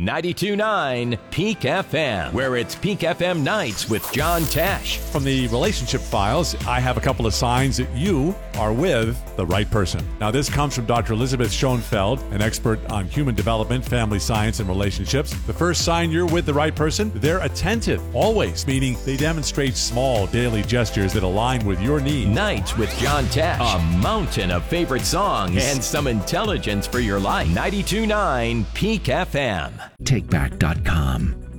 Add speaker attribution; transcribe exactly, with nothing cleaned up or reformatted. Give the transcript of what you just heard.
Speaker 1: ninety-two point nine Peak F M, where it's Peak F M Nights with John Tesh.
Speaker 2: From the relationship files, I have a couple of signs that you are with the right person. Now, this comes from Doctor Elizabeth Schoenfeld, an expert on human development, family science, and relationships. The first sign you're with the right person, they're attentive, always, meaning they demonstrate small daily gestures that align with your needs.
Speaker 1: Nights with John Tesh, a mountain of favorite songs, and some intelligence for your life. ninety-two point nine Peak F M.
Speaker 3: Takeback dot com.